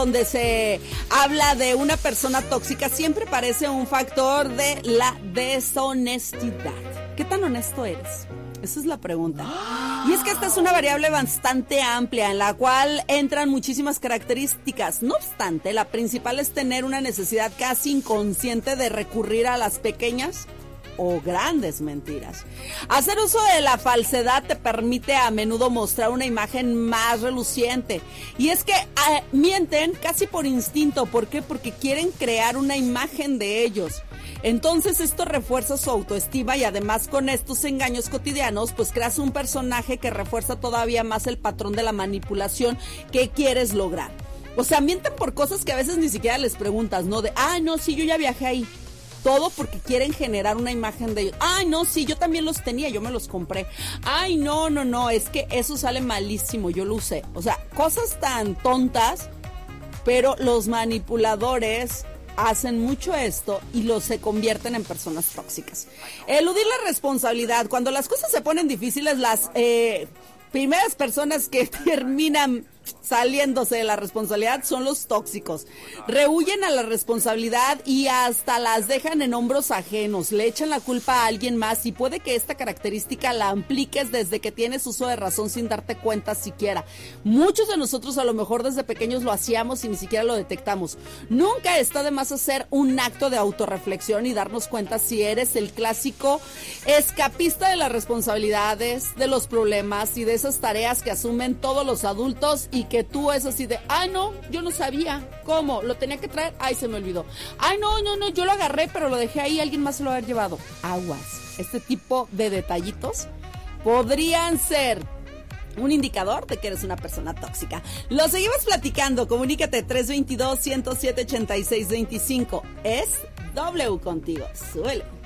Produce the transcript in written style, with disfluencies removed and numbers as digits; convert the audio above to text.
donde se habla de una persona tóxica, siempre parece un factor de la deshonestidad. ¿Qué tan honesto eres? Esa es la pregunta. Y es que esta es una variable bastante amplia en la cual entran muchísimas características. No obstante, la principal es tener una necesidad casi inconsciente de recurrir a las pequeñas o grandes mentiras. Hacer uso de la falsedad te permite a menudo mostrar una imagen más reluciente. Y es que mienten casi por instinto. ¿Por qué? Porque quieren crear una imagen de ellos. Entonces esto refuerza su autoestima y además con estos engaños cotidianos pues creas un personaje que refuerza todavía más el patrón de la manipulación que quieres lograr. O sea, mienten por cosas que a veces ni siquiera les preguntas, ¿no? De, no, sí, yo ya viajé ahí. Todo porque quieren generar una imagen de ellos. Ay, no, sí, yo también los tenía, yo me los compré. Ay, no, es que eso sale malísimo, yo lo usé. O sea, cosas tan tontas, pero los manipuladores hacen mucho esto y se convierten en personas tóxicas. Eludir la responsabilidad. Cuando las cosas se ponen difíciles, las primeras personas que terminan saliéndose de la responsabilidad son los tóxicos. Rehuyen a la responsabilidad y hasta las dejan en hombros ajenos, le echan la culpa a alguien más y puede que esta característica la apliques desde que tienes uso de razón sin darte cuenta siquiera. Muchos de nosotros a lo mejor desde pequeños lo hacíamos y ni siquiera lo detectamos. Nunca está de más hacer un acto de autorreflexión y darnos cuenta si eres el clásico escapista de las responsabilidades, de los problemas y de esas tareas que asumen todos los adultos y que tú es así de, no, yo no sabía, ¿cómo? ¿Lo tenía que traer? Ay, se me olvidó. Ay, no, yo lo agarré, pero lo dejé ahí, alguien más se lo ha llevado. Aguas. Este tipo de detallitos podrían ser un indicador de que eres una persona tóxica. Lo seguimos platicando, comunícate 322-107-8625. Es W contigo, suele.